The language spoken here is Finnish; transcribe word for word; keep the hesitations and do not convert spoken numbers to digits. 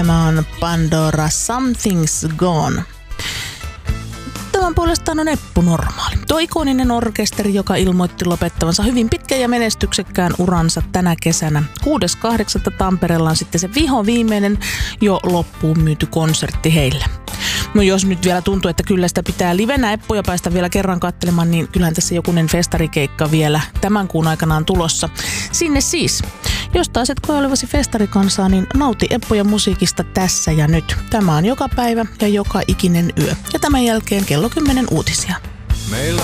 Tämä on Pandora Something's Gone. Tämän puolestaan on Eppu Normaali. Tuo ikoninen orkesteri, joka ilmoitti lopettavansa hyvin pitkän ja menestyksekkään uransa tänä kesänä. kuudes kahdeksatta Tampereella on sitten se viho viimeinen jo loppuun myyty konsertti heille. No jos nyt vielä tuntuu, että kyllä sitä pitää livenä Eppuja päästä vielä kerran katselemaan, niin kyllähän tässä jokunen festarikeikka vielä tämän kuun aikana on tulossa. Sinne siis. Jos taas et koe olevasi festarikansaa, niin nauti Eppuja musiikista tässä ja nyt. Tämä on joka päivä ja joka ikinen yö. Ja tämän jälkeen kello kymmenen uutisia. Meillä